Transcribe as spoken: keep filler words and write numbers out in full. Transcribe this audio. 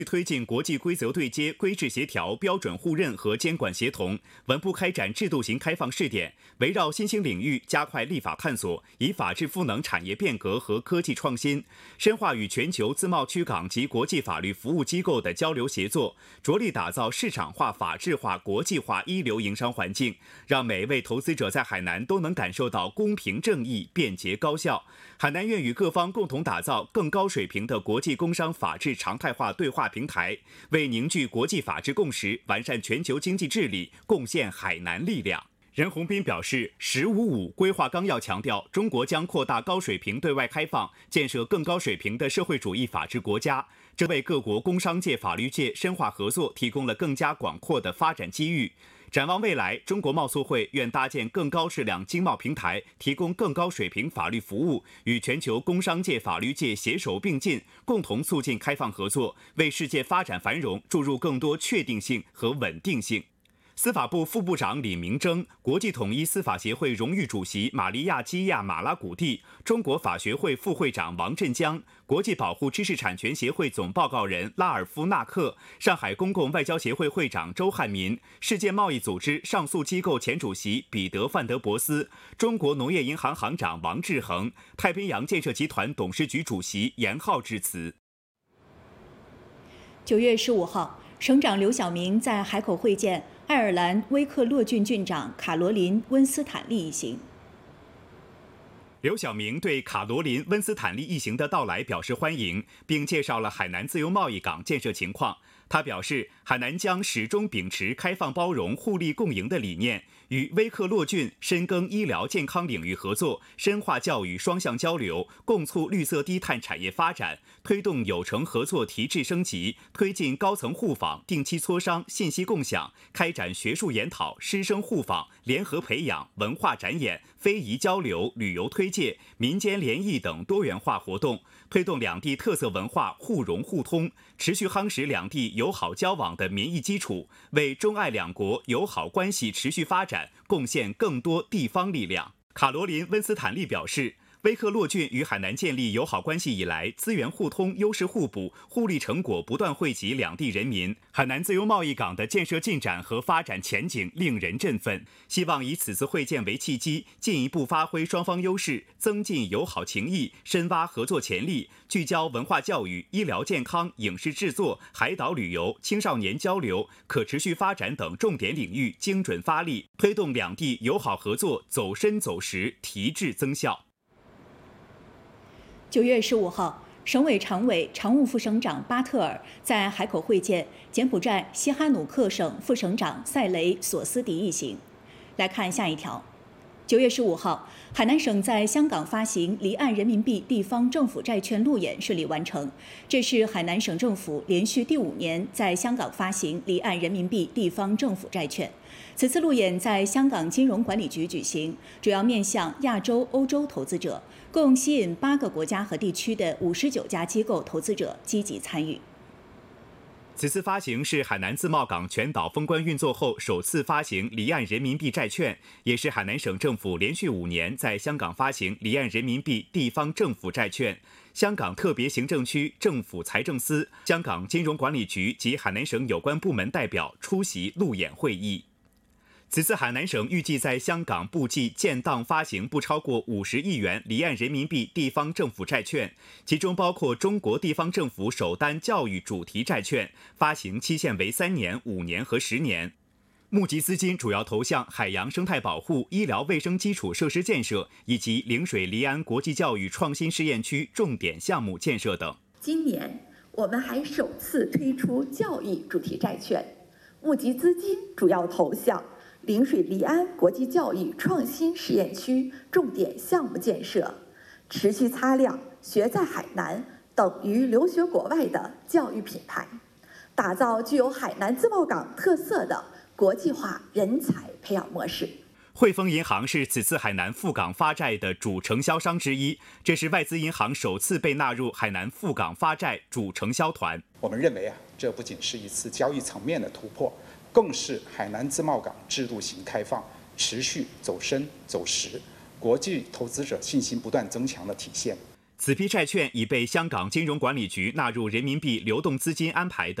推进国际规则对接、规制协调、标准互认和监管协同，稳步开展制度型开放试点，围绕新兴领域加快立法探索，以法治赋能产业变革和科技创新，深化与全球自贸区港及国际法律服务机构的交流协作，着力打造市场化、法治化、国际化一流营商环境，让每一位投资者在海南都能感受到公平正义、便捷高效。海南愿与各方共同打造更高水平的国际工商法治常态化对话平台，为凝聚国际法治共识、完善全球经济治理贡献海南力量。任鸿斌表示，“十五五”规划纲要强调，中国将扩大高水平对外开放，建设更高水平的社会主义法治国家，这为各国工商界、法律界深化合作提供了更加广阔的发展机遇。展望未来，中国贸促会愿搭建更高质量经贸平台，提供更高水平法律服务，与全球工商界、法律界携手并进，共同促进开放合作，为世界发展繁荣注入更多确定性和稳定性。司法部副部长李明征、国际统一司法协会荣誉主席玛利亚基亚马拉古蒂、中国法学会副会长王振江、国际保护知识产权协会总报告人拉尔夫纳克、上海公共外交协会会长周汉民、世界贸易组织上诉机构前主席彼得范德伯斯、中国农业银行行长王志恒、太平洋建设集团董事局主席严浩致辞。 九月十五号，省长刘晓明在海口会见爱尔兰威克洛郡郡长卡罗琳·温斯坦利一行。 刘晓明对卡罗琳·温斯坦利一行的到来表示欢迎，并介绍了海南自由贸易港建设情况。他表示，海南将始终秉持开放包容、互利共赢的理念，与威克洛郡深耕医疗健康领域合作，深化教育双向交流，共促绿色低碳产业发展，推动有成合作提质升级，推进高层互访、定期磋商、信息共享，开展学术研讨、师生互访、联合培养、文化展演、非遗交流、旅游推介、民间联谊等多元化活动，推动两地特色文化互融互通，持续夯实两地友好交往的民意基础，为中爱两国友好关系持续发展贡献更多地方力量。卡罗琳·温斯坦利表示，威克洛郡与海南建立友好关系以来，资源互通、优势互补，互利成果不断惠及两地人民。海南自由贸易港的建设进展和发展前景令人振奋。希望以此次会见为契机，进一步发挥双方优势，增进友好情谊，深挖合作潜力，聚焦文化教育、医疗健康、影视制作、海岛旅游、青少年交流、可持续发展等重点领域精准发力，推动两地友好合作走深走实，提质增效。 九月十五号，省委常委、常务副省长巴特尔在海口会见柬埔寨西哈努克省副省长塞雷索斯迪一行。来看下一条。九月十五号，海南省在香港发行离岸人民币地方政府债券路演顺利完成，这是海南省政府连续第五年在香港发行离岸人民币地方政府债券。此次路演在香港金融管理局举行，主要面向亚洲、欧洲投资者，共吸引八个国家和地区的五十九家机构投资者积极参与。 此次发行是海南自贸港全岛封关运作后首次发行离岸人民币债券，也是海南省政府连续五年在香港发行离岸人民币地方政府债券。香港特别行政区政府财政司、香港金融管理局及海南省有关部门代表出席路演会议。此次海南省预计在香港布季建档发行不超过五十亿元离岸人民币地方政府债券，其中包括中国地方政府首单教育主题债券，发行期限为三年、五年和十年。募集资金主要投向海洋生态保护、医疗卫生基础设施建设以及陵水离岸国际教育创新试验区重点项目建设等。 今年我们还首次推出教育主题债券，募集资金主要投向陵水离岸国际教育创新试验区重点项目建设，持续擦亮学在海南等于留学国外的教育品牌，打造具有海南自贸港特色的国际化人才培养模式。 汇丰银行是此次海南赴港发债的主承销商之一，这是外资银行首次被纳入海南赴港发债主承销团。 我们认为啊，这不仅是一次交易层面的突破，更是海南自贸港制度型开放持续走深走实，国际投资者信心不断增强的体现。 此批债券已被香港金融管理局纳入人民币流动资金安排的